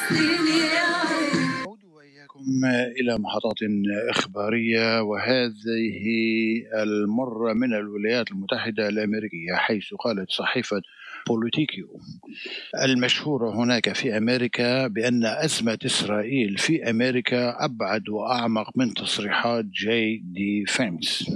أعود وإياكم إلى محطات إخبارية، وهذه المرة من الولايات المتحدة الأمريكية، حيث قالت صحيفة بوليتيكيو المشهورة هناك في أمريكا بأن أزمة إسرائيل في أمريكا أبعد وأعمق من تصريحات جي دي فانس.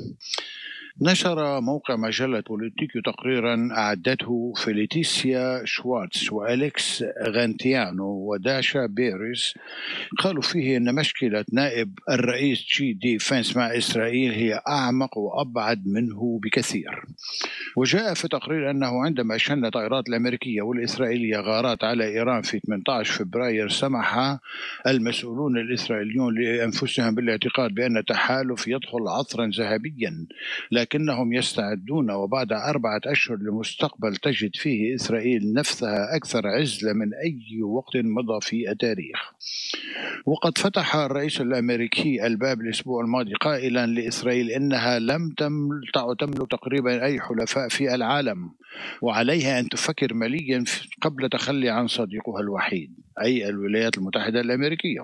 نشر موقع مجلة بوليتيكيو تقريرا أعدته فيليتيسيا شوارتز وأليكس غانتيانو وداشا بيريس، قالوا فيه أن مشكلة نائب الرئيس جي دي فانس مع إسرائيل هي أعمق وأبعد منه بكثير. وجاء في تقرير أنه عندما شن الطائرات الأمريكية والإسرائيلية غارات على إيران في 18 فبراير سمح المسؤولون الإسرائيليون لأنفسهم بالاعتقاد بأن التحالف يدخل عصرا ذهبيا، لكنهم يستعدون وبعد 4 أشهر لمستقبل تجد فيه إسرائيل نفسها أكثر عزلة من أي وقت مضى في التاريخ. وقد فتح الرئيس الأمريكي الباب الأسبوع الماضي قائلا لإسرائيل إنها لم تملك تقريبا أي حلفاء في العالم، وعليها أن تفكر مليا قبل تخلي عن صديقها الوحيد أي الولايات المتحدة الأمريكية.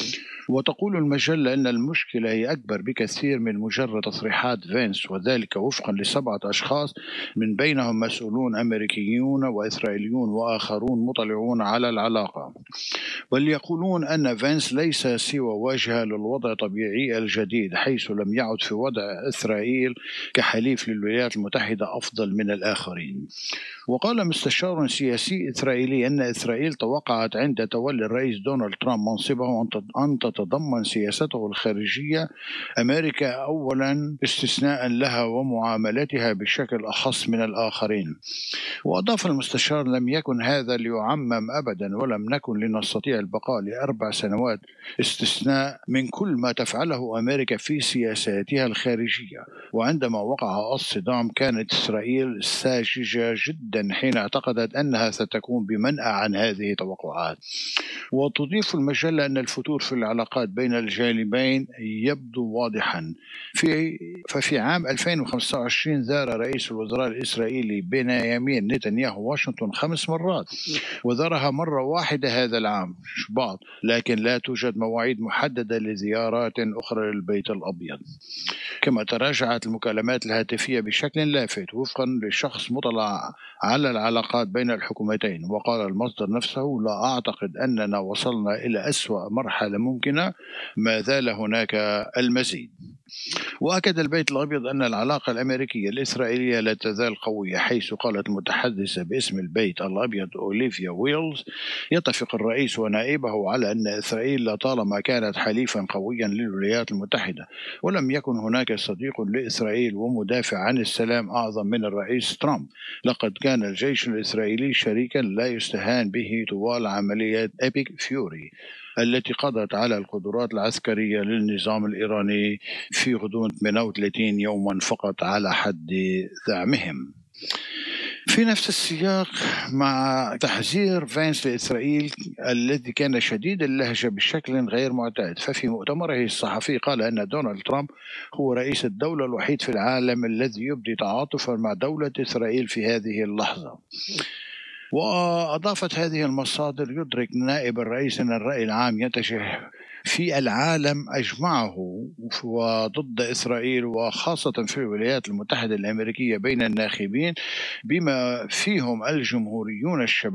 وتقول المجلة أن المشكلة هي أكبر بكثير من مجرد تصريحات فانس، وذلك وفقا ل7 أشخاص من بينهم مسؤولون أمريكيون وإسرائيليون وآخرون مطلعون على العلاقة، بل يقولون أن فانس ليس سوى واجهة للوضع الطبيعي الجديد، حيث لم يعد في وضع إسرائيل كحليف للولايات المتحدة أفضل من الآخرين. وقال مستشار سياسي إسرائيلي أن إسرائيل توقعت عند تولي الرئيس دونالد ترامب منصبه أن تتضمن سياسته الخارجية أمريكا أولا استثناء لها ومعاملتها بشكل أخص من الآخرين. وأضاف المستشار: لم يكن هذا ليعمم أبدا، ولم نكن لنستطيع البقاء ل4 سنوات استثناء من كل ما تفعله أمريكا في سياساتها الخارجية. وعندما وقع الصدام كانت إسرائيل ساذجة جدا حين اعتقدت أنها ستكون بمنأى عن هذه التوقعات. وتضيف المجلة أن الفتور في العلاقات بين الجانبين يبدو واضحا. ففي عام 2025 زار رئيس الوزراء الإسرائيلي بنيامين نتنياهو واشنطن 5 مرات، وزارها مرة واحدة هذا العام شباط، لكن لا توجد مواعيد محددة لزيارات أخرى للبيت الأبيض. كما تراجعت المكالمات الهاتفية بشكل لافت وفقا لشخص مطلع على العلاقات بين الحكومتين. وقال المصدر نفسه: لا أعتقد أننا وصلنا إلى أسوأ مرحلة ممكنة، ما زال هناك المزيد. وأكد البيت الأبيض أن العلاقة الأمريكية الإسرائيلية لا تزال قوية، حيث قالت المتحدثة باسم البيت الأبيض أوليفيا ويلز: يتفق الرئيس ونائبه على أن إسرائيل لطالما كانت حليفا قويا للولايات المتحدة، ولم يكن هناك صديق لإسرائيل ومدافع عن السلام أعظم من الرئيس ترامب. لقد كان الجيش الإسرائيلي شريكا لا يستهان به طوال عملية إبيك فيوري التي قضت على القدرات العسكرية للنظام الإيراني في غضون 38 يوما فقط على حد زعمهم. في نفس السياق، مع تحذير فانس لإسرائيل الذي كان شديد اللهجة بشكل غير معتاد، ففي مؤتمره الصحفي قال أن دونالد ترامب هو رئيس الدولة الوحيد في العالم الذي يبدي تعاطفا مع دولة إسرائيل في هذه اللحظة. وأضافت هذه المصادر: يدرك نائب الرئيس أن الرأي العام يتجه في العالم أجمعه وضد إسرائيل، وخاصة في الولايات المتحدة الأمريكية بين الناخبين بما فيهم الجمهوريون الشباب